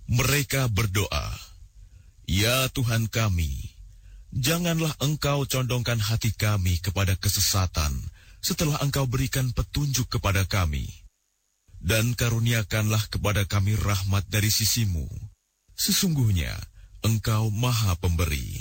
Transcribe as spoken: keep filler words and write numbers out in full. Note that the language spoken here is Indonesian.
Mereka berdoa, "Ya Tuhan kami, janganlah Engkau condongkan hati kami kepada kesesatan setelah Engkau berikan petunjuk kepada kami. Dan karuniakanlah kepada kami rahmat dari sisi-Mu. Sesungguhnya Engkau Maha Pemberi."